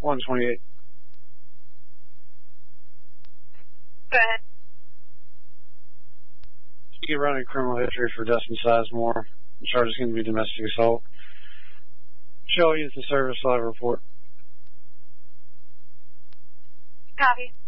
128. Go ahead. You run a criminal history for Dustin Sizemore. The charge is going to be domestic assault. Shell Youth and Service Live report. Copy.